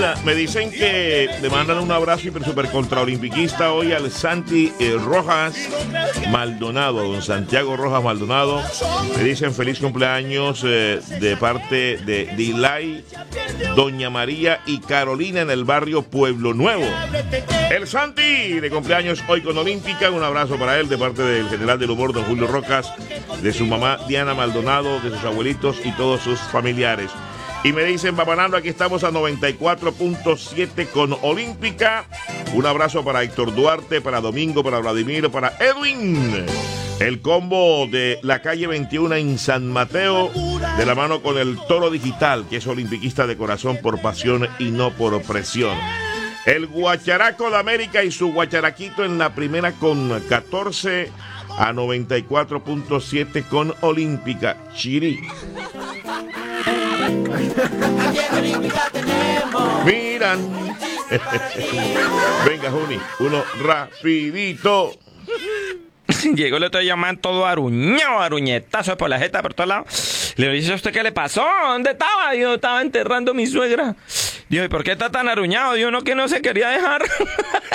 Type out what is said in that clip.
Me dicen que le mandan un abrazo y super contraolimpiquista hoy al Santi Rojas Maldonado, don Santiago Rojas Maldonado. Me dicen feliz cumpleaños de parte de Dilay, Doña María y Carolina en el barrio Pueblo Nuevo. El Santi de cumpleaños hoy con Olímpica. Un abrazo para él de parte del general del humor, don Julio Rocas, de su mamá Diana Maldonado, de sus abuelitos y todos sus familiares. Y me dicen, Papanando, aquí estamos a 94.7 con Olímpica. Un abrazo para Héctor Duarte, para Domingo, para Vladimir, para Edwin. El combo de la calle 21 en San Mateo, de la mano con el Toro Digital, que es olimpiquista de corazón por pasión y no por presión. El Guacharaco de América y su guacharaquito en la primera con 14 a 94.7 con Olímpica. Chiri. Miran. Venga, Juni, uno rapidito. Llegó el otro llamán todo aruñado, aruñetazo por la jeta por todos lados. Le dice, ¿a usted qué le pasó? ¿Dónde estaba? Yo estaba enterrando a mi suegra. Dijo, ¿y por qué está tan aruñado? Dijo, no, que no se quería dejar.